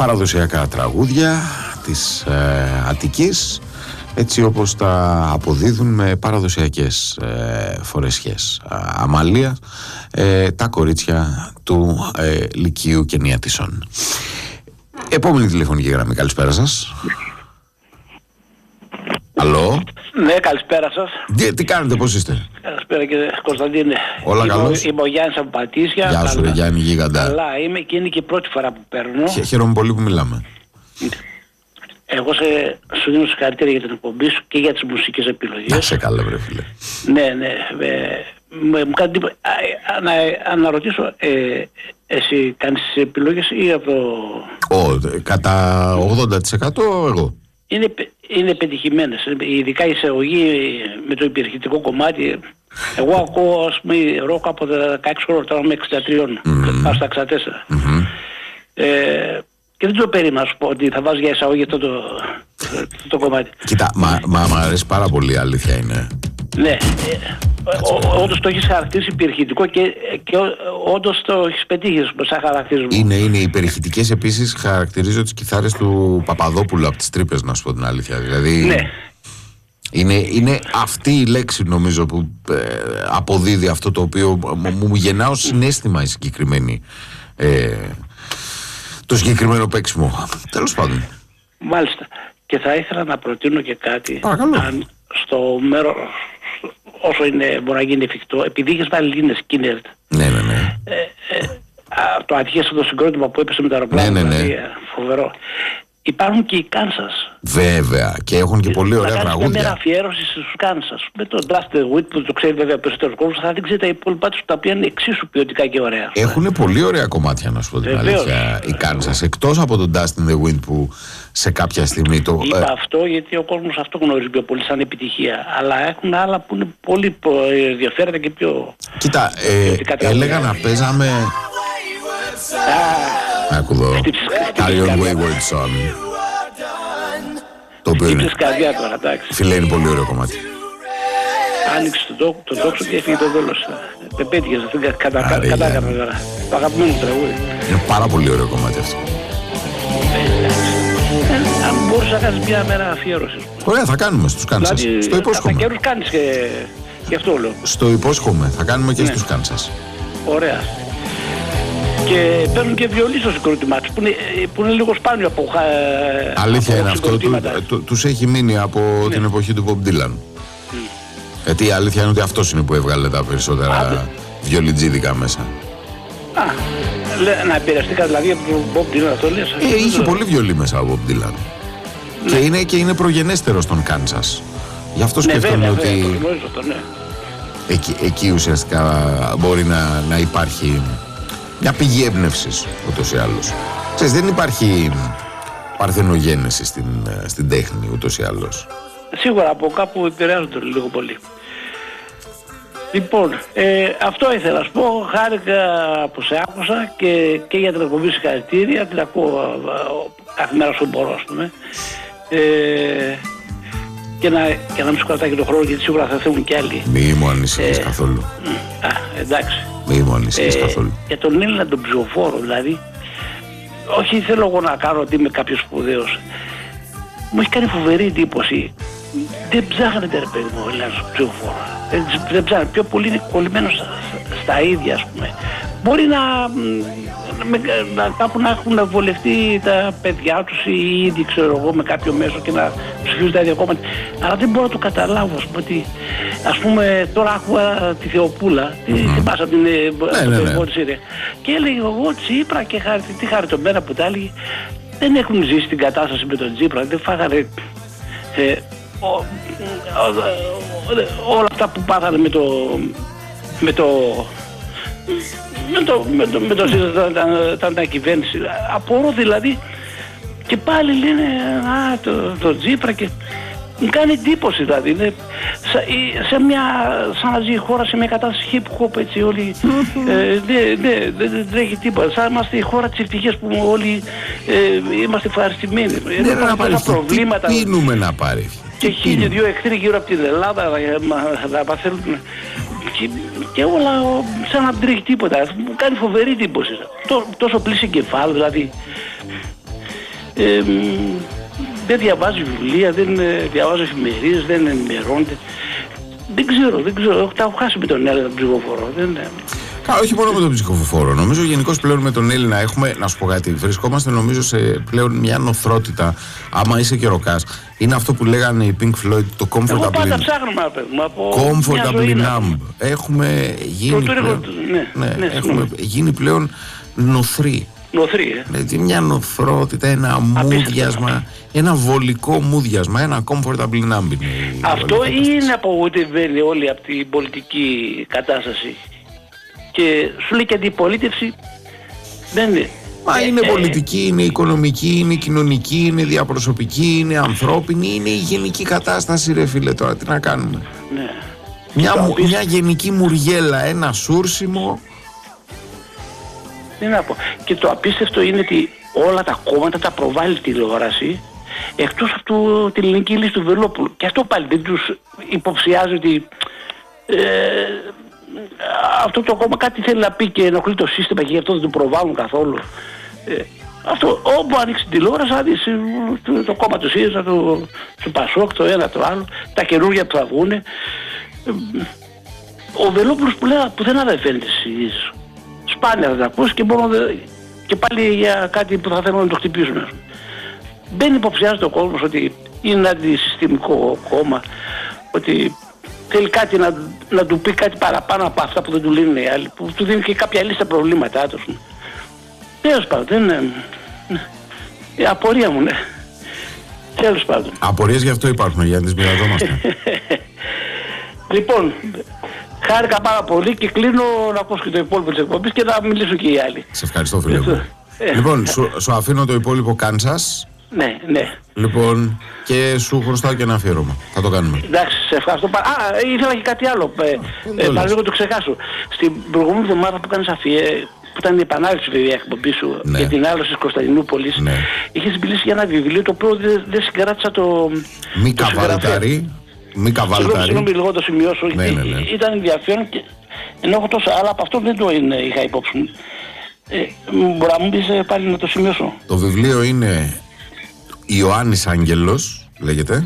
παραδοσιακά τραγούδια της Αττικής, έτσι όπως τα αποδίδουν με παραδοσιακές φορεσιές Αμαλία τα κορίτσια του Λυκείου και Νιατισσών. Επόμενη τηλεφωνική γραμμή. Καλησπέρα σας. Αλλό. Ναι, καλησπέρα σας. Τι κάνετε, πώς είστε? Καλησπέρα κύριε Κωνσταντίνε. Όλα καλώς? Είμαι ο Γιάννης από Πατήσια. Γεια σου ρε Γιάννη γίγαντα. Καλά είμαι και είναι και η πρώτη φορά που παίρνω. Χαίρομαι πολύ που μιλάμε. Εγώ σου δίνω συγχαρητήρια για την εκπομπή σου και για τις μουσικές επιλογές. Να σε καλά βρε φίλε. Ναι. Μου κάνει τίποτα. Να ρωτήσω, εσύ κάνεις τις επιλογές ή από το... Κατά 80% εγώ. Είναι πετυχημένες, ειδικά η εισαγωγή με το υπηρεσιτικό κομμάτι. Εγώ ακούω ας πούμε ροκ από τα 16 χρόνια, τώρα είμαι 63, πάω στα 64. Και δεν το περίμενα να σου πω ότι θα βάζει για εισαγωγή αυτό το κομμάτι. Κοίτα, μ' αρέσει πάρα πολύ, αλήθεια είναι. Ναι, όντως το έχεις χαρακτηρίσει υπερηχητικό και όντως το έχεις πετύχει σαν χαρακτηρισμό. Είναι υπερηχητικές επίσης, χαρακτηρίζω τις κιθάρες του Παπαδόπουλου από τις Τρύπες, να σου πω την αλήθεια. Δηλαδή, ναι. Είναι αυτή η λέξη νομίζω που αποδίδει αυτό το οποίο μου γεννά ως συναίσθημα η συγκεκριμένη, το συγκεκριμένο παίξιμο. Τέλος πάντων. Μάλιστα. Και θα ήθελα να προτείνω και κάτι. Παρακαλώ. Στο μέρο, όσο μπορεί να γίνει εφικτό, επειδή είχες βάλει Λίνες Σκίνερτ. Ναι. Το ατυχές το συγκρότημα που έπεσε με το αεροπλάνο, ναι. δηλαδή, φοβερό. Υπάρχουν και οι Κάνσας. Βέβαια, και έχουν και πολύ ωραία τραγούδια. Να κάνεις μια αφιέρωση στους Κάνσας. Με το Dust the Wit που το ξέρει βέβαια περισσότερος κόσμος, θα δεν ξέρει τα υπόλοιπα τους, τα οποία είναι εξίσου ποιοτικά και ωραία. Έχουν πολύ ωραία κομμάτια, να σου πω την αλήθεια, οι Κάνσας. Εκτός από το Dust in the Wind που σε κάποια στιγμή το... Είπα αυτό γιατί ο κόσμος αυτό γνωρίζει πιο πολύ σαν επιτυχία. Αλλά έχουν άλλα που είναι πολύ ενδιαφέροντα και πιο... Κοίτα, έλεγα να παίζαμε... Άκου εδώ, Carry on Wayward Son. Το οποίο είναι, φίλε, είναι πολύ ωραίο κομμάτι. Άνοιξε το τόξο και έφυγε το δόλος. Δεν πέτυχες, δεν κατάκαμε τώρα. Το αγαπημένο τραγούδι. Είναι πάρα πολύ ωραίο κομμάτι αυτό. Αν μπορείς να κάνεις μια μέρα αφιέρωση. Ωραία, θα κάνουμε στους Κάνσας. Δηλαδή, στο υπόσχομαι. Κατά καιρούς κάνεις και γι' αυτό λέω. Στο υπόσχομαι, θα κάνουμε και στους Κάνσας. Ωραία. Και παίρνουν και βιολί στο συγκρότημά τους, που είναι λίγο σπάνιο από αλήθεια είναι αυτό, τους έχει μείνει από την εποχή του Bob Dylan. Γιατί η αλήθεια είναι ότι αυτός είναι που έβγαλε τα περισσότερα βιολιτζίδικα μέσα. Να επηρεαστήκα δηλαδή από τον Bob Dylan, αυτό λες. Είχε πολύ βιολί μέσα από Bob Dylan. Και είναι προγενέστερος των Κάνσας. Γι' αυτό σκέφτομαι ότι εκεί ουσιαστικά μπορεί να υπάρχει μια πηγή έμπνευσης, ούτως ή άλλως. Ξέρεις, δεν υπάρχει παρθενογένεση στην τέχνη, ούτως ή άλλως. Σίγουρα από κάπου επηρεάζονται λίγο πολύ. Λοιπόν, αυτό ήθελα να σου πω. Χάρηκα που σε άκουσα και για την εκπομπή συγχαρητήρια. Την ακούω κάθε μέρα όσο μπορώ, ας πούμε. Και να μην σου κρατάει και τον χρόνο, γιατί σίγουρα θα θέλουν κι άλλοι. Μη μου ανησυχείς καθόλου. Εντάξει. Μη μου ανησυχείς καθόλου. Για τον Έλληνα τον ψηφοφόρο, δηλαδή. Όχι θέλω εγώ να κάνω ότι είμαι κάποιος σπουδαίος. Μου έχει κάνει φοβερή εντύπωση. Δεν ψάχνεται ρε παιδί μου ο Έλληνας ψηφοφόρο. Δεν ψάχνεται. Πιο πολύ είναι κολλημένος στα ίδια, ας πούμε. Μπορεί κάπου να έχουν βολευτεί τα παιδιά τους ή ήδη ξέρω εγώ με κάποιο μέσο και να ψηφίζουν τα ίδια κόμματα. Αλλά δεν μπορώ να το καταλάβω, ας πούμε, ότι ας πούμε τώρα άκουγα τη Θεοπούλα, θυμάσαι από την Σύρια, και έλεγε εγώ Τσίπρα και τι χαριτωμένα που τα έλεγε, δεν έχουν ζήσει την κατάσταση με τον Τσίπρα, δεν φάγανε όλα αυτά που πάθανε με το τα κυβέρνηση. Απορώ δηλαδή, και πάλι λένε το Τσίπρα, και μου κάνει εντύπωση δηλαδή. Είναι σαν να ζει η χώρα σε μια κατάσταση hip hop, έτσι όλοι. Δεν τρέχει τίποτα. Σαν είμαστε η χώρα της ευτυχίας που όλοι είμαστε ευχαριστημένοι. Δεν προβλήματα. Τι πίνουμε να πάρει. Και 1.002 εχθροί γύρω από την Ελλάδα να παθαίνουν. Και όλα σαν να μην τρέχει τίποτα. Μου κάνει φοβερή εντύπωση. Τόσο πλήση εγκεφάλου δηλαδή. Δεν διαβάζει βιβλία, δεν διαβάζει εφημερίδες, δεν ενημερώνεται. Δεν ξέρω. Τα έχω χάσει με τον Έλληνα τον ψηφοφόρο. Όχι μόνο με τον ψηφοφόρο. Νομίζω γενικώς πλέον με τον Έλληνα έχουμε, να σου πω κάτι, βρισκόμαστε νομίζω σε πλέον μια νοθρότητα. Άμα είσαι και ροκάς, είναι αυτό που λέγανε οι Pink Floyd, το comfortably. Εγώ πάντα ψάχνω να παίρνουμε από comfortably numb. Έχουμε γίνει πλέον, έχουμε γίνει πλέον νοθροί. Δηλαδή μια νοθρότητα, ένα μούδιασμα, ένα βολικό μούδιασμα, ένα comfortably numb. Αυτό είναι απογοητευμένοι όλοι από την πολιτική κατάσταση. Και σου λέει και αντιπολίτευση δεν είναι. Μα είναι πολιτική, είναι οικονομική, είναι κοινωνική, είναι διαπροσωπική, είναι ανθρώπινη, είναι η γενική κατάσταση, ρε φίλε, τώρα τι να κάνουμε. Ναι. Μια γενική μουριέλα, ένα σούρσιμο. Τι να πω. Και το απίστευτο είναι ότι όλα τα κόμματα τα προβάλλει τηλεόραση, εκτός από την ελληνική λύση του Βελόπουλου. Και αυτό πάλι δεν τους υποψιάζει ότι αυτό το κόμμα κάτι θέλει να πει και ενοχλεί το σύστημα και γι' αυτό δεν το προβάλλουν καθόλου. Αυτό, όπου ανοίξει την τηλεόραση, θα δεις το κόμμα του ΣΥΡΙΖΑ, του ΠΑΣΟΚ, το ένα το άλλο, τα καινούργια που θα βγουν. Ο Βελόπουλος που δεν φαίνεται στις σπάνια θα τα ακούσει και πάλι για κάτι που θα θέλουν να το χτυπήσουν. Δεν υποψιάζεται ο κόσμος ότι είναι ένα αντισυστημικό κόμμα, ότι θέλει κάτι να του πει κάτι παραπάνω από αυτά που δεν του λύνουν οι άλλοι, που του δίνει και κάποια λίστα προβλήματά τους. Τέλος πάντων, η απορία μου, ναι. Τέλος πάντων. Απορίες γι' αυτό υπάρχουν, για να τις μοιραζόμαστε. Λοιπόν, χάρηκα πάρα πολύ και κλείνω να ακούσω και το υπόλοιπο της εκπομπής και να μιλήσω και οι άλλοι. Σε ευχαριστώ, φίλε μου. Λοιπόν, σου αφήνω το υπόλοιπο Κάνσας. Ναι. Λοιπόν, και σου χρωστάω και ένα αφιέρωμα. Θα το κάνουμε. Εντάξει, σε ευχαριστώ πάρα. Ήθελα και κάτι άλλο. Παραλίγο το ξεχάσω. Στην προηγούμενη εβδομάδα που κάνεις που ήταν η επανάληψη βέβαια εκπομπή σου για την άλωση της Κωνσταντινούπολης, είχες μιλήσει για ένα βιβλίο το οποίο δεν συγκράτησα το. Μίκα Βάλταρη. Συγγνώμη, λίγο το σημειώσω. Ναι. Ήταν ενδιαφέρον και ενώ έχω τόσα άλλα από αυτό δεν το είχα υπόψη μου. Μπορεί να μου πεις πάλι να το σημειώσω. Το βιβλίο είναι Ιωάννης Άγγελος, λέγεται.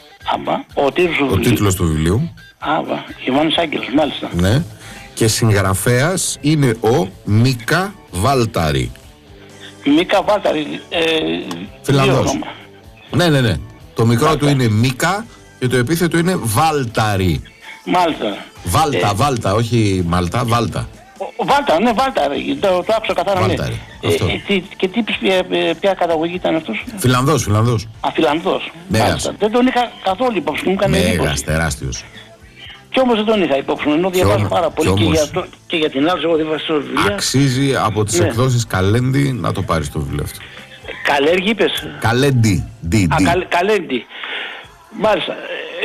Ο τίτλος του βιβλίου. Ιωάννης Άγγελος, μάλιστα. Ναι. Και συγγραφέας είναι ο Μίκα Βάλταρη. Μίκα Βάλταρη. Φιλανδός. Ναι. Το μικρό του είναι Μίκα και το επίθετο είναι Βάλταρη. Μάλιστα. Βάλτα, όχι Μάλτα, Βάλτα. Βάλτα, ναι, Βάλταρη. Το άκουσα καθαρά, ναι. Και τι είπες, ποια καταγωγή ήταν αυτός? Φιλανδός. Φιλανδός. Μέγας. Δεν τον είχα καθόλου υπόψη, μου έκανε εντύπωση. Μέγας, τεράστιος. Κι όμως δεν τον είχα υπόψη, ενώ διαβάζω πάρα πολύ και για την άλλη, εγώ διαβάζω στο βιβλίο. Αξίζει από τις εκδόσεις Καλέντι να το πάρεις το βιβλίο αυτό. Καλέργη είπες? Καλέντι. Καλέντι. Μάλιστα.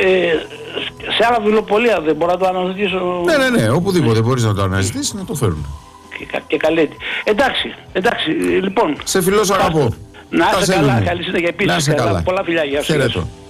Σε άλλα βιβλιοπωλεία δεν μπορώ να το αναζητήσω? Ναι, οπουδήποτε μπορείς να το αναζητήσεις να το φέρουν. Και Καλέντι. Εντάξει, λοιπόν. Σε φιλός αγαπώ. Να είσαι καλά, καλή συνέχεια επίσης. Πολλά φιλιά, γεια σου. Χαίρετο.